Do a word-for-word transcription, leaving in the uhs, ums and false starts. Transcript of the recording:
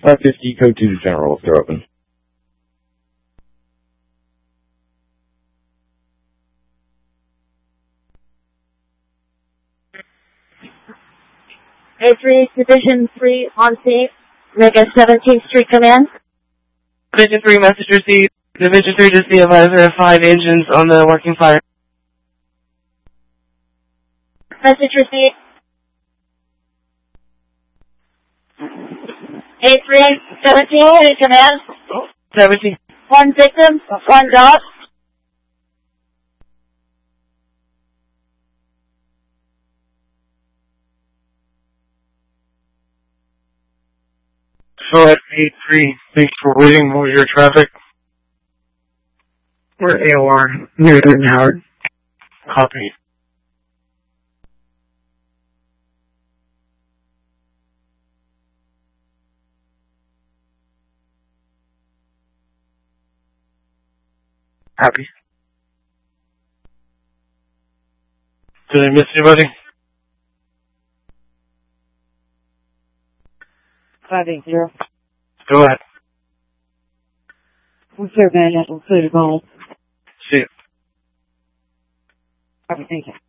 five fifty, code two to general, if they're open. A three, Division three, on scene. Make a seventeenth Street command. Division three, message received. Division three, just be advised there are five engines on the working fire. Message received. A three, seventeen, Street command. seventeen. One victim, one dog. So at eight three, thanks for waiting. What was your traffic? We're A O R, near Newton Howard. Copy. Happy. Did I miss anybody? five eight zero. Go ahead. We're clear, man. We're clear to go. See you. Okay, thank you.